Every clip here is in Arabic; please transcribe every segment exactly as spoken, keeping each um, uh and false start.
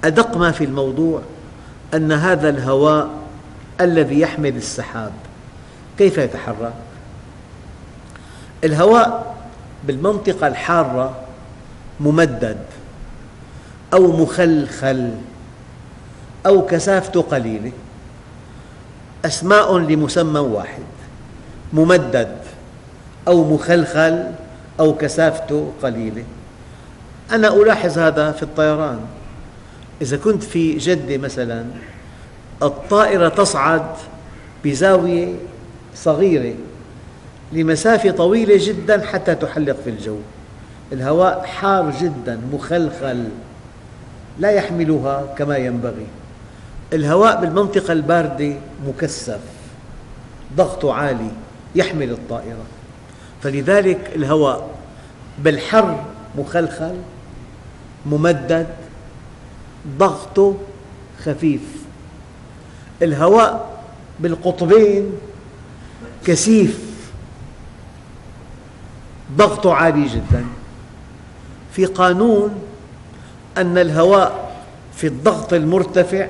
أدق ما في الموضوع أن هذا الهواء الذي يحمل السحاب كيف يتحرك؟ الهواء بالمنطقة الحارة ممدد أو مخلخل أو كثافته قليلة، أسماء لمسمى واحد: ممدد أو مخلخل أو كثافته قليلة. أنا ألاحظ هذا في الطيران. إذا كنت في جدة مثلاً، الطائرة تصعد بزاوية صغيرة لمسافة طويلة جداً حتى تحلق في الجو. الهواء حار جداً مخلخل لا يحملها كما ينبغي. الهواء بالمنطقة الباردة مكثف ضغطه عالي يحمل الطائرة، فلذلك الهواء بالحر مخلخل ممدد ضغطه خفيف. الهواء بالقطبين كثيف ضغطه عالي جدا. في قانون أن الهواء في الضغط المرتفع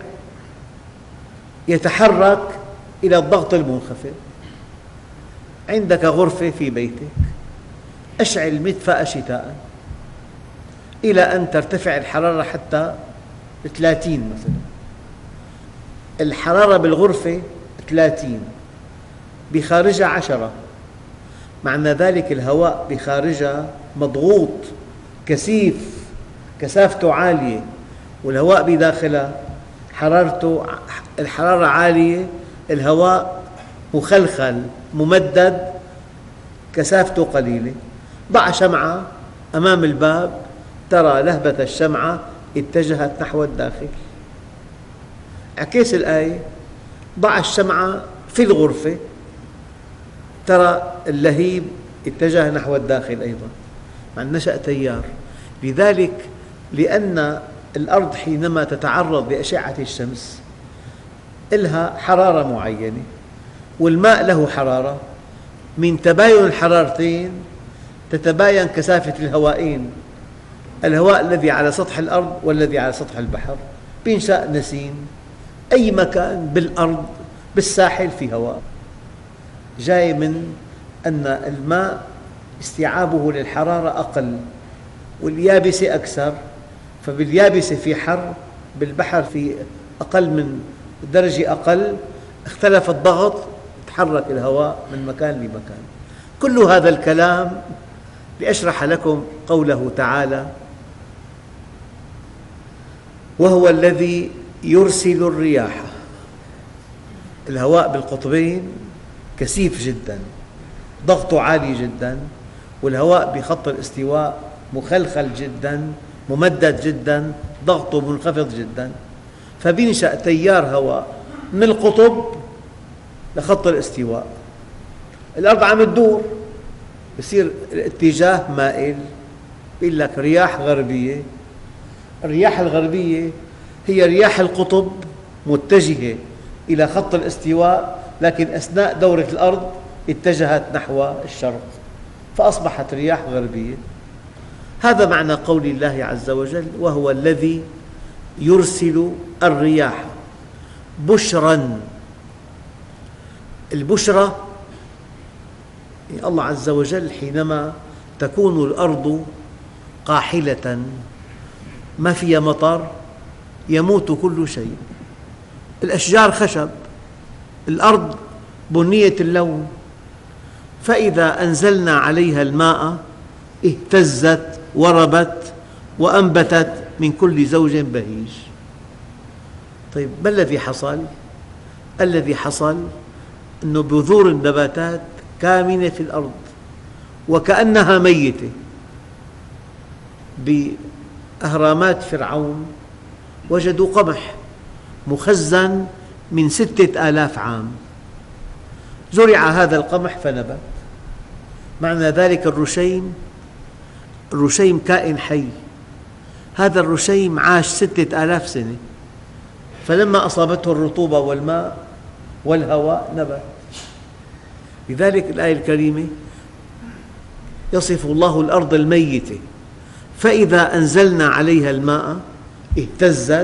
يتحرك إلى الضغط المنخفض. عندك غرفة في بيتك، أشعل مدفأ شتاء إلى أن ترتفع الحرارة حتى ثلاثين مثلا. الحرارة بالغرفة ثلاثين، بخارجها عشرة، معنى ذلك الهواء بخارجها مضغوط كثيف كثافته عالية، والهواء بداخلها حرارته الحرارة عالية، الهواء مخلخل ممدد كثافته قليلة. ضع شمعة أمام الباب ترى لهبة الشمعة اتجهت نحو الداخل. عكس الآية، ضع الشمعة في الغرفة ترى اللهيب اتجه نحو الداخل أيضا، مع نشأ تيار. لذلك لأن الأرض حينما تتعرض لأشعة الشمس لها حرارة معينة، والماء له حرارة، من تباين الحرارتين تتباين كثافة الهوائين، الهواء الذي على سطح الأرض والذي على سطح البحر، بينشأ نسيم. أي مكان بالأرض بالساحل في هواء، جاي من أن الماء استيعابه للحرارة أقل واليابسة أكثر، فباليابسة في حر، بالبحر في أقل من درجة أقل، اختلف الضغط، تحرك الهواء من مكان لمكان. كل هذا الكلام لأشرح لكم قوله تعالى: وهو الذي يرسل الرياح. الهواء بالقطبين كثيف جدا ضغطه عالي جدا، والهواء بخط الاستواء مخلخل جدا ممدد جدا ضغطه منخفض جدا، فبينشأ تيار هواء من القطب لخط الاستواء. الأرض عم تدور، يصير الاتجاه مائل، يقول لك رياح غربية. الرياح الغربية هي رياح القطب متجهة إلى خط الاستواء، لكن أثناء دورة الأرض اتجهت نحو الشرق فأصبحت رياح غربية. هذا معنى قول الله عز وجل: وهو الذي يرسل الرياح بشرا. البشرى الله عز وجل حينما تكون الأرض قاحلة ما فيها مطر يموت كل شيء. الأشجار خشب، الأرض بنية اللون، فإذا أنزلنا عليها الماء اهتزت وربت وأنبتت من كل زوج بهيج. طيب ما الذي حصل؟ الذي حصل أن بذور النباتات كامنة في الأرض وكأنها ميتة. بأهرامات فرعون وجدوا قمح مخزن من ستة آلاف عام، زرع هذا القمح فنبت. معنى ذلك الرشيم الرشيم كائن حي، هذا الرشيم عاش ستة آلاف سنة، فلما أصابته الرطوبة والماء والهواء نبت. لذلك الآية الكريمة يصف الله الأرض الميتة: فإذا أنزلنا عليها الماء اهتزت